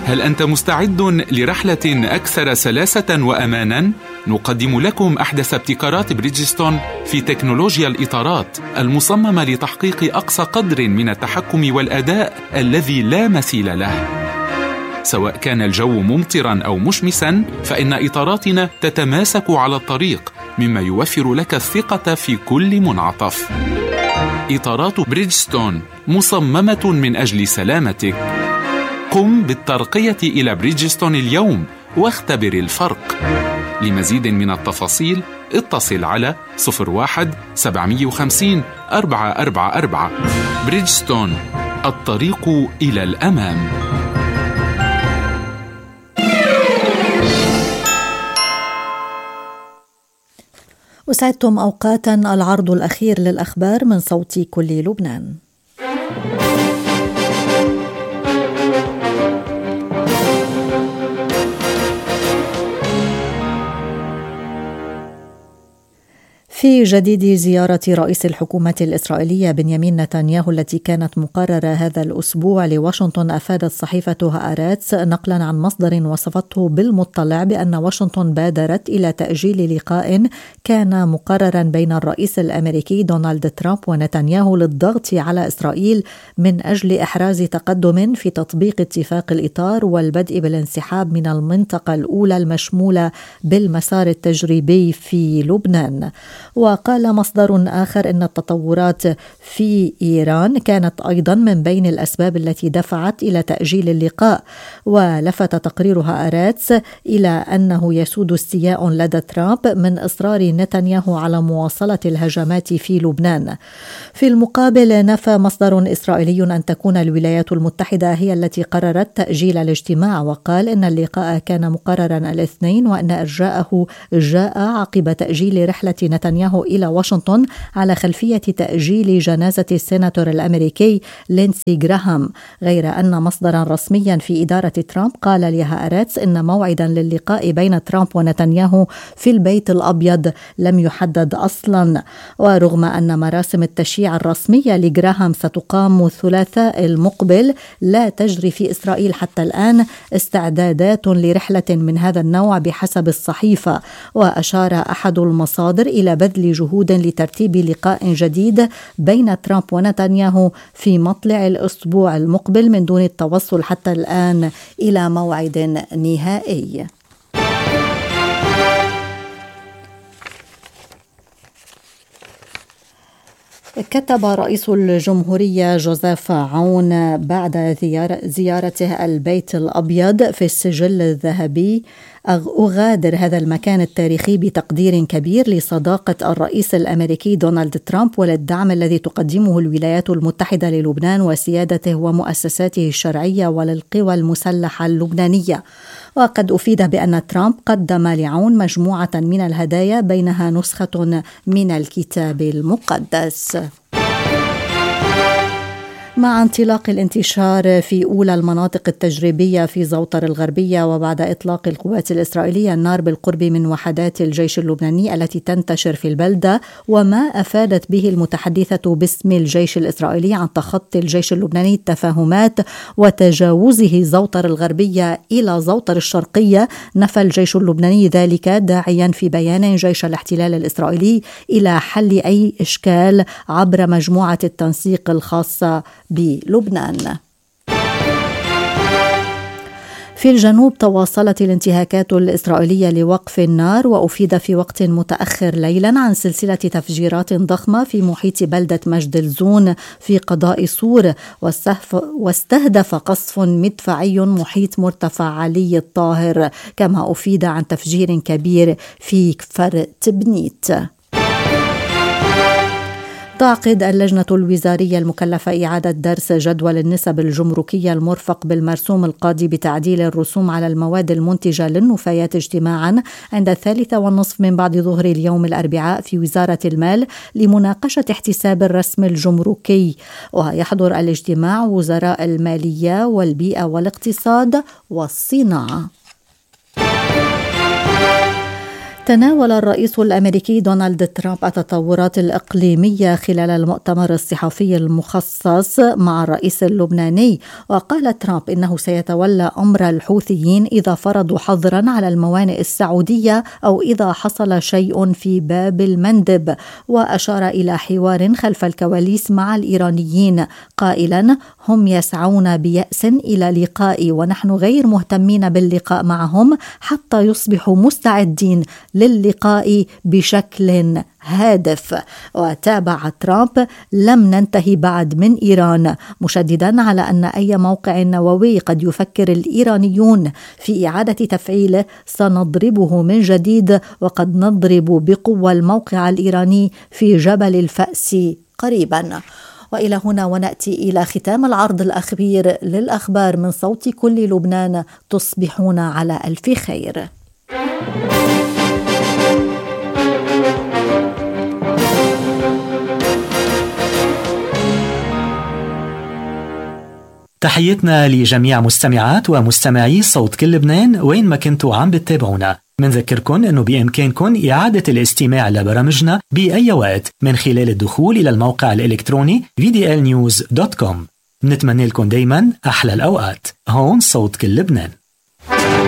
هل أنت مستعد لرحلة أكثر سلاسة وأمانا؟ نقدم لكم أحدث ابتكارات بريدجستون في تكنولوجيا الإطارات المصممة لتحقيق أقصى قدر من التحكم والأداء الذي لا مثيل له. سواء كان الجو ممطرا أو مشمسا، فإن إطاراتنا تتماسك على الطريق، مما يوفر لك الثقة في كل منعطف. إطارات بريدجستون مصممة من أجل سلامتك. قم بالترقية إلى بريدجستون اليوم واختبر الفرق. لمزيد من التفاصيل اتصل على 01-750-444. بريدجستون، الطريق إلى الأمام. وسعدتم أوقاتا. العرض الأخير للأخبار من صوت كل لبنان. في جديد زيارة رئيس الحكومة الإسرائيلية بنيامين نتنياهو التي كانت مقررة هذا الأسبوع لواشنطن، أفادت صحيفة هآرتس نقلا عن مصدر وصفته بالمطلع بأن واشنطن بادرت إلى تأجيل لقاء كان مقررا بين الرئيس الأمريكي دونالد ترامب ونتنياهو للضغط على إسرائيل من أجل إحراز تقدم في تطبيق اتفاق الإطار والبدء بالانسحاب من المنطقة الأولى المشمولة بالمسار التجريبي في لبنان. وقال مصدر آخر إن التطورات في إيران كانت أيضا من بين الأسباب التي دفعت إلى تأجيل اللقاء. ولفت تقرير هآرتس إلى أنه يسود استياء لدى ترامب من إصرار نتنياهو على مواصلة الهجمات في لبنان. في المقابل، نفى مصدر إسرائيلي أن تكون الولايات المتحدة هي التي قررت تأجيل الاجتماع، وقال إن اللقاء كان مقررا الاثنين وأن إرجاءه جاء عقب تأجيل رحلة نتنياهو إلى واشنطن على خلفية تأجيل جنازة السيناتور الأمريكي لينسي جراهام. غير أن مصدرا رسميا في إدارة ترامب قال لهآرتس إن موعدا للقاء بين ترامب ونتنياهو في البيت الأبيض لم يحدد أصلا. ورغم أن مراسم التشييع الرسمية لجراهام ستقام الثلاثاء المقبل، لا تجري في إسرائيل حتى الآن استعدادات لرحلة من هذا النوع بحسب الصحيفة. وأشار أحد المصادر إلى بذل جهود لترتيب لقاء جديد بين ترامب ونتنياهو في مطلع الأسبوع المقبل من دون التوصل حتى الآن إلى موعد نهائي. كتب رئيس الجمهورية جوزيف عون بعد زيارته البيت الأبيض في السجل الذهبي: أغادر هذا المكان التاريخي بتقدير كبير لصداقة الرئيس الأمريكي دونالد ترامب وللدعم الذي تقدمه الولايات المتحدة للبنان وسيادته ومؤسساته الشرعية وللقوى المسلحة اللبنانية. وقد أفيد بأن ترامب قدم لعون مجموعة من الهدايا بينها نسخة من الكتاب المقدس. مع انطلاق الانتشار في أولى المناطق التجريبية في زوطر الغربية، وبعد إطلاق القوات الإسرائيلية النار بالقرب من وحدات الجيش اللبناني التي تنتشر في البلدة، وما أفادت به المتحدثة باسم الجيش الإسرائيلي عن تخطي الجيش اللبناني التفاهمات وتجاوزه زوطر الغربية إلى زوطر الشرقية، نفى الجيش اللبناني ذلك، داعيا في بيان جيش الاحتلال الإسرائيلي إلى حل أي إشكال عبر مجموعة التنسيق الخاصة بلبنان. في الجنوب تواصلت الانتهاكات الإسرائيلية لوقف النار، وأفيد في وقت متأخر ليلا عن سلسلة تفجيرات ضخمة في محيط بلدة مجد الزون في قضاء صور، واستهدف قصف مدفعي محيط مرتفع علي الطاهر، كما أفيد عن تفجير كبير في كفر تبنيت. تعقد اللجنة الوزارية المكلفة إعادة درس جدول النسب الجمركية المرفق بالمرسوم القاضي بتعديل الرسوم على المواد المنتجة للنفايات اجتماعا عند 3:30 من بعد ظهر اليوم الأربعاء في وزارة المال لمناقشة احتساب الرسم الجمركي. ويحضر الاجتماع وزراء المالية والبيئة والاقتصاد والصناعة. تناول الرئيس الأمريكي دونالد ترامب التطورات الإقليمية خلال المؤتمر الصحفي المخصص مع الرئيس اللبناني، وقال ترامب إنه سيتولى أمر الحوثيين إذا فرضوا حظرا على الموانئ السعودية أو إذا حصل شيء في باب المندب، وأشار إلى حوار خلف الكواليس مع الإيرانيين قائلا: هم يسعون بيأس إلى لقائي ونحن غير مهتمين باللقاء معهم حتى يصبحوا مستعدين للقاء بشكل هادف. وتابع ترامب: لم ننتهي بعد من إيران، مشددا على أن أي موقع نووي قد يفكر الإيرانيون في إعادة تفعيله سنضربه من جديد، وقد نضرب بقوة الموقع الإيراني في جبل الفأس قريبا. وإلى هنا ونأتي إلى ختام العرض الأخير للأخبار من صوت كل لبنان. تصبحون على ألف خير. تحيتنا لجميع مستمعات ومستمعي صوت كل لبنان وين ما كنتوا عم بتتابعونا. منذكركن أنه بإمكانكن إعادة الاستماع لبرامجنا بأي وقت من خلال الدخول إلى الموقع الإلكتروني vdlnews.com. نتمنى لكم دايما أحلى الأوقات. هون صوت كل لبنان.